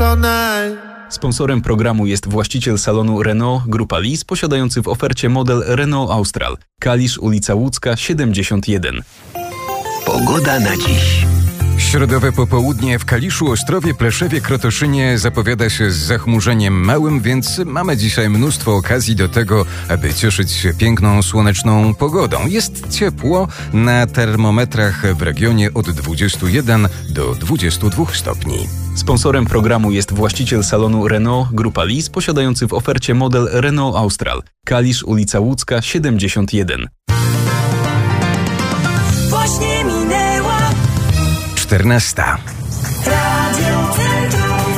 all night. Sponsorem programu jest właściciel salonu Renault Grupa Lis, posiadający w ofercie model Renault Austral. Kalisz, ulica Łódzka, 71. Pogoda na dziś. Środowe popołudnie w Kaliszu, Ostrowie, Pleszewie, Krotoszynie zapowiada się z zachmurzeniem małym, więc mamy dzisiaj mnóstwo okazji do tego, aby cieszyć się piękną, słoneczną pogodą. Jest ciepło, na termometrach w regionie od 21 do 22 stopni. Sponsorem programu jest właściciel salonu Renault Grupa Lis, posiadający w ofercie model Renault Austral. Kalisz, ulica Łódzka, 71. Właśnie minęła 14. Radio Centrum.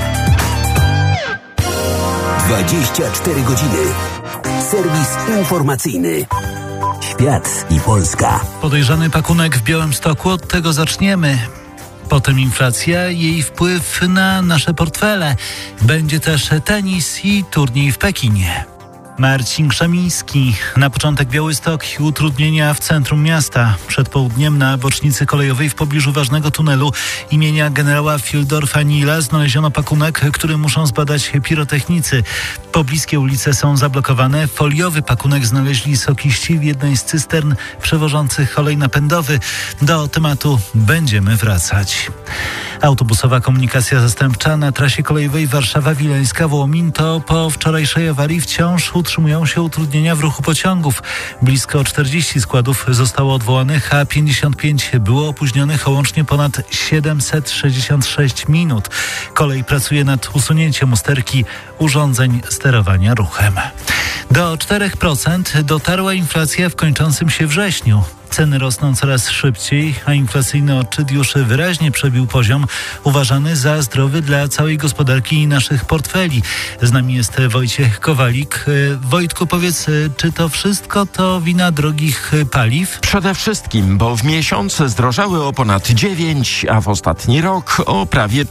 24 godziny. Serwis informacyjny. Świat i Polska. Podejrzany pakunek w Białymstoku, od tego zaczniemy. Potem inflacja, jej wpływ na nasze portfele. Będzie też tenis i turniej w Pekinie. Marcin Krzemiński. Na początek Białystok i utrudnienia w centrum miasta. Przed południem na bocznicy kolejowej w pobliżu ważnego tunelu imienia generała Fieldorfa-Nila znaleziono pakunek, który muszą zbadać pirotechnicy. Pobliskie ulice są zablokowane. Foliowy pakunek znaleźli sokiści w jednej z cystern przewożących olej napędowy. Do tematu będziemy wracać. Autobusowa komunikacja zastępcza na trasie kolejowej Warszawa-Wileńska-Wołomin to po wczorajszej awarii wciąż utrzymują się utrudnienia w ruchu pociągów. Blisko 40 składów zostało odwołanych, a 55 było opóźnionych o łącznie ponad 766 minut. Kolej pracuje nad usunięciem usterki urządzeń sterowania ruchem. Do 4% dotarła inflacja w kończącym się wrześniu. Ceny rosną coraz szybciej, a inflacyjny odczyt już wyraźnie przebił poziom uważany za zdrowy dla całej gospodarki i naszych portfeli. Z nami jest Wojciech Kowalik. Wojtku, powiedz, czy to wszystko to wina drogich paliw? Przede wszystkim, bo w miesiąc zdrożały o ponad 9%, a w ostatni rok o prawie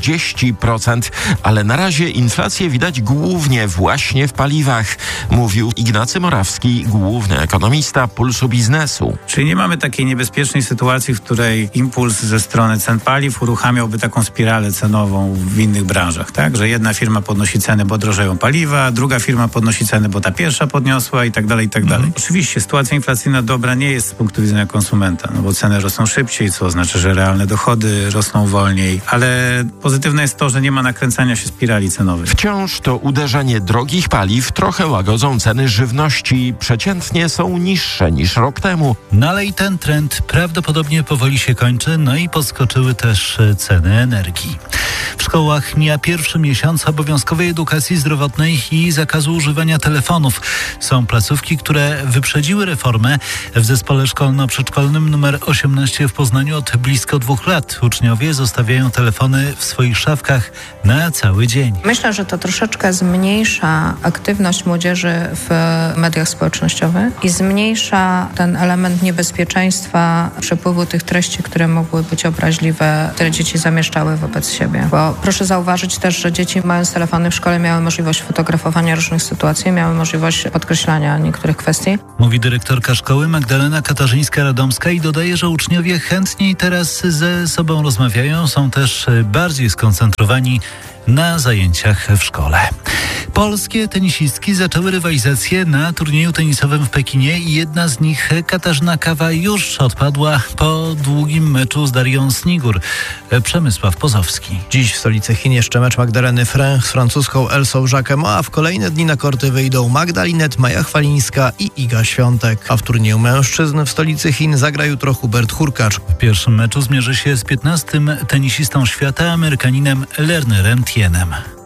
40%. Ale na razie inflację widać głównie właśnie w paliwach, mówił Ignacy Morawski, główny ekonomista Pulsu Biznesu. Czyli nie mamy takiej niebezpiecznej sytuacji, w której impuls ze strony cen paliw uruchamiałby taką spiralę cenową w innych branżach, tak? Że jedna firma podnosi ceny, bo drożeją paliwa, druga firma podnosi ceny, bo ta pierwsza podniosła i tak dalej, i tak dalej. Oczywiście sytuacja inflacyjna dobra nie jest z punktu widzenia konsumenta, no bo ceny rosną szybciej, co oznacza, że realne dochody rosną wolniej, ale pozytywne jest to, że nie ma nakręcania się spirali cenowej. Wciąż to uderzenie drogich paliw trochę łagodzą ceny żywności. Przeciętnie są niższe niż rok temu. No ale i ten trend prawdopodobnie powoli się kończy, no i podskoczyły też ceny energii. W szkołach mija pierwszy miesiąc obowiązkowej edukacji zdrowotnej i zakazu używania telefonów. Są placówki, które wyprzedziły reformę. W zespole szkolno-przedszkolnym nr 18 w Poznaniu od blisko 2 lat uczniowie zostawiają telefony w swoich szafkach na cały dzień. Myślę, że to troszeczkę zmniejsza aktywność młodzieży w mediach społecznościowych i zmniejsza ten element niebezpieczeństwa przepływu tych treści, które mogły być obraźliwe, które dzieci zamieszczały wobec siebie. Bo proszę zauważyć też, że dzieci mając telefony w szkole miały możliwość fotografowania różnych sytuacji, miały możliwość podkreślania niektórych kwestii. Mówi dyrektorka szkoły Magdalena Katarzyńska-Radomska i dodaje, że uczniowie chętniej teraz ze sobą rozmawiają, są też bardziej skoncentrowani na zajęciach w szkole. Polskie tenisistki zaczęły rywalizację na turnieju tenisowym w Pekinie i jedna z nich, Katarzyna Kawa, już odpadła po długim meczu z Darią Snigur. Przemysław Pozowski. Dziś w stolicy Chin jeszcze mecz Magdaleny Fręch z francuską Elsą Jacquem, a w kolejne dni na korty wyjdą Magda Linette, Maja Chwalińska i Iga Świątek. A w turnieju mężczyzn w stolicy Chin zagra jutro Hubert Hurkacz. W pierwszym meczu zmierzy się z 15. tenisistą świata, Amerykaninem Lernerem Tienem.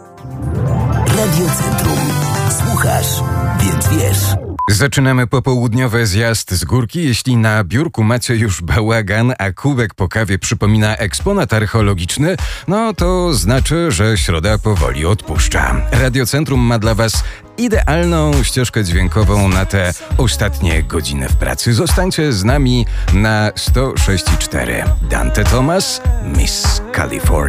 Radio Centrum. Słuchasz, więc wiesz. Zaczynamy popołudniowy zjazd z górki. Jeśli na biurku macie już bałagan, a kubek po kawie przypomina eksponat archeologiczny, no to znaczy, że środa powoli odpuszcza. Radio Centrum ma dla Was idealną ścieżkę dźwiękową na te ostatnie godziny w pracy. Zostańcie z nami na 106.4. Dante Thomas, Miss California.